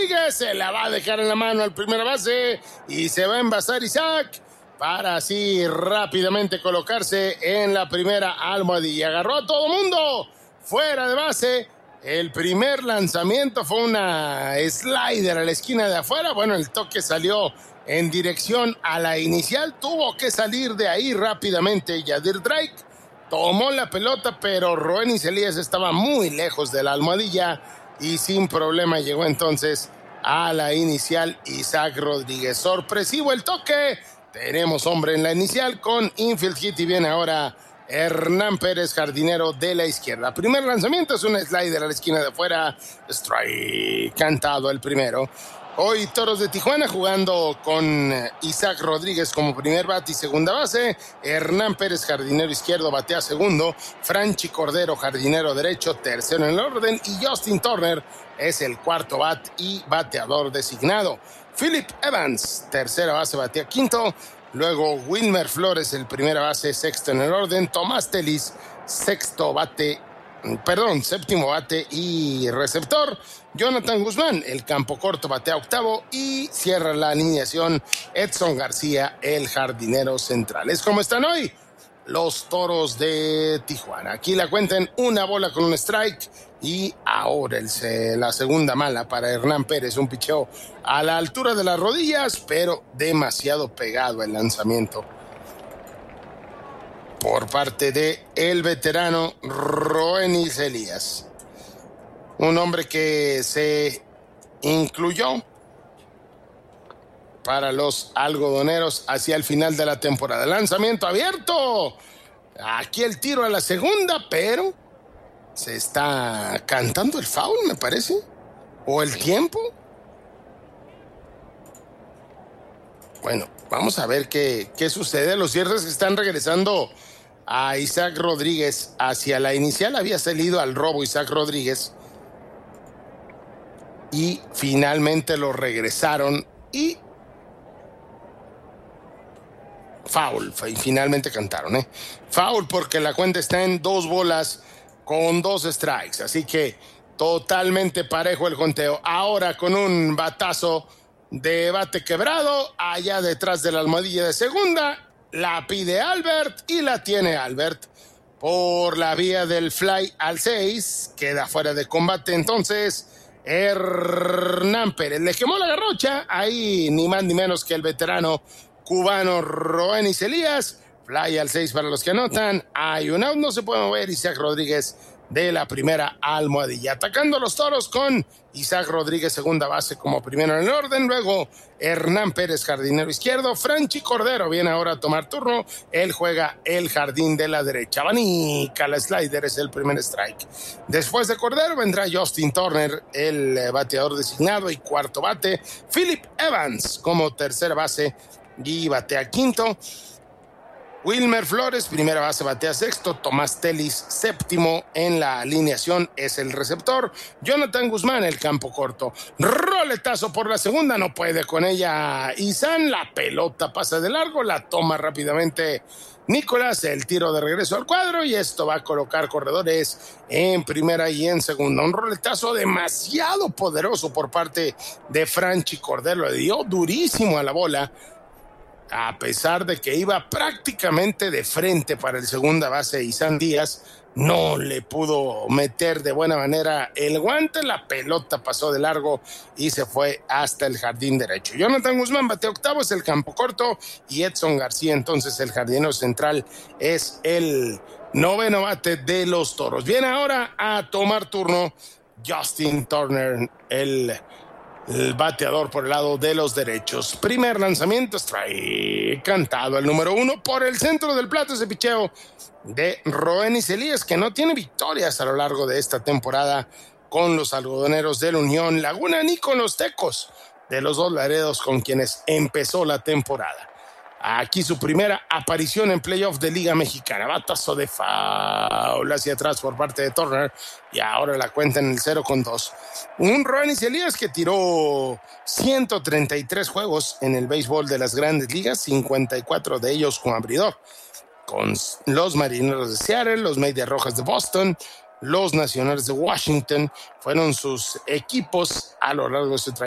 Rodríguez se la va a dejar en la mano al primera base y se va a envasar Isaac para así rápidamente colocarse en la primera almohadilla. Agarró a todo mundo fuera de base. El primer lanzamiento fue una slider a la esquina de afuera. Bueno, el toque salió en dirección a la inicial. Tuvo que salir de ahí rápidamente Yadir Drake. Tomó la pelota, pero Roenis Elías estaba muy lejos de la almohadilla y sin problema llegó entonces a la inicial Isaac Rodríguez. Sorpresivo el toque. Tenemos hombre en la inicial con infield hit y viene ahora Hernán Pérez, jardinero de la izquierda. Primer lanzamiento es un slider a la esquina de afuera. Strike, cantado el primero. Hoy Toros de Tijuana jugando con Isaac Rodríguez como primer bate y segunda base. Hernán Pérez, jardinero izquierdo, batea segundo. Franchi Cordero, jardinero derecho, tercero en el orden. Y Justin Turner es el cuarto bat y bateador designado. Philip Evans, tercera base, batea quinto. Luego Wilmer Flores, el primera base, sexto en el orden. Tomás Telis, séptimo bate y receptor. Jonathan Guzmán, el campo corto, batea octavo y cierra la alineación Edson García, el jardinero central. Es como están hoy los Toros de Tijuana. Aquí la cuentan una bola con un strike y ahora la segunda mala para Hernán Pérez, un picheo a la altura de las rodillas, pero demasiado pegado el lanzamiento por parte de el veterano Roenis Elías, un hombre que se incluyó para los algodoneros hacia el final de la temporada. Lanzamiento abierto, aquí el tiro a la segunda, pero se está cantando el foul, me parece, o el tiempo. Bueno, vamos a ver qué sucede. Lo cierto es que están regresando a Isaac Rodríguez hacia la inicial. Había salido al robo Isaac Rodríguez y finalmente lo regresaron y foul. Y finalmente cantaron, foul, porque la cuenta está en 2 bolas con 2 strikes. Así que totalmente parejo el conteo. Ahora con un batazo de bate quebrado, allá detrás de la almohadilla de segunda, la pide Albert y la tiene Albert por la vía del fly al 6, queda fuera de combate entonces Hernán Pérez. Le quemó la garrocha, ahí ni más ni menos que el veterano cubano Roenis Elías. Fly al 6 para los que anotan, hay un out, no se puede mover Isaac Rodríguez de la primera almohadilla. Atacando a los Toros con Isaac Rodríguez, segunda base como primero en el orden. Luego Hernán Pérez, jardinero izquierdo. Franchi Cordero viene ahora a tomar turno. Él juega el jardín de la derecha. Abanica la slider, es el primer strike. Después de Cordero vendrá Justin Turner, el bateador designado y cuarto bate. Philip Evans como tercera base y batea quinto. Wilmer Flores, primera base, batea sexto. Tomás Telis, séptimo en la alineación, es el receptor. Jonathan Guzmán, el campo corto. Roletazo por la segunda, no puede con ella Isan. La pelota pasa de largo, la toma rápidamente Nicolás, el tiro de regreso al cuadro, y esto va a colocar corredores en primera y en segunda. Un roletazo demasiado poderoso por parte de Franchi Cordero, le dio durísimo a la bola, a pesar de que iba prácticamente de frente para el segunda base Isan Díaz. No le pudo meter de buena manera el guante, la pelota pasó de largo y se fue hasta el jardín derecho. Jonathan Guzmán batea octavo, es el campo corto, y Edson García, entonces el jardinero central, es el noveno bate de los Toros. Viene ahora a tomar turno Justin Turner, el bateador por el lado de los derechos. Primer lanzamiento, strike, cantado el número 1 por el centro del plato. Ese picheo de Roenis Elías, que no tiene victorias a lo largo de esta temporada con los algodoneros de la Unión Laguna ni con los Tecos de los Dos Laredos, con quienes empezó la temporada. Aquí su primera aparición en playoff de Liga Mexicana. Batazo de foul hacia atrás por parte de Turner, y ahora la cuenta en el 0-2. Un Roenis Elías que tiró 133 juegos en el béisbol de las Grandes Ligas, 54 de ellos como abridor, con los Marineros de Seattle, los Medias Rojas de Boston, los Nacionales de Washington. Fueron sus equipos a lo largo de su trayectoria.